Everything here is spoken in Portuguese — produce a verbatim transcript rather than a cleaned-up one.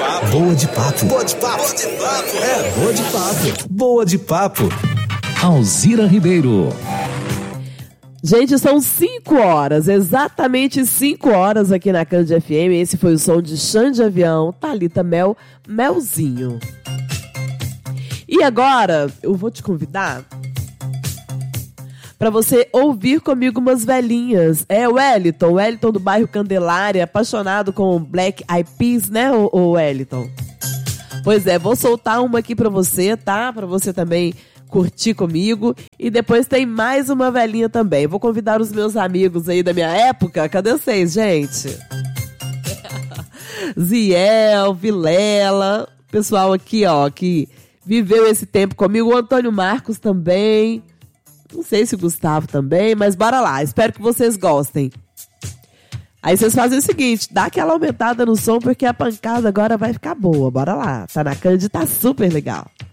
papo. Boa de papo. Boa de papo. Boa de papo. É, boa de papo. Boa de papo. Alzira Ribeiro. Gente, são cinco horas, exatamente cinco horas aqui na Cândia F M. Esse foi o som de Xande Avião, Thalita Mel, Melzinho. E agora, eu vou te convidar para você ouvir comigo umas velhinhas. É o Wellington, o Wellington do bairro Candelária, apaixonado com Black Eyed Peas, né, o, o Wellington? Pois é, vou soltar uma aqui para você, tá? Para você também curtir comigo. E depois tem mais uma velhinha também. Vou convidar os meus amigos aí da minha época. Cadê vocês, gente? Ziel, Vilela, pessoal aqui, ó, que viveu esse tempo comigo. O Antônio Marcos também. Não sei se o Gustavo também, mas bora lá. Espero que vocês gostem. Aí vocês fazem o seguinte, dá aquela aumentada no som, porque a pancada agora vai ficar boa. Bora lá. Tá na Cândia, tá super legal.